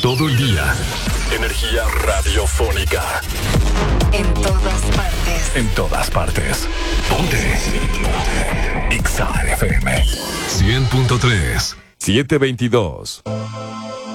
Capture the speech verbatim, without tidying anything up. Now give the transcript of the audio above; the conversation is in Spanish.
Todo el día. Energía radiofónica. En todas partes. En todas partes. Ponte. Ponte. Exa F M. cien punto tres. siete veintidós.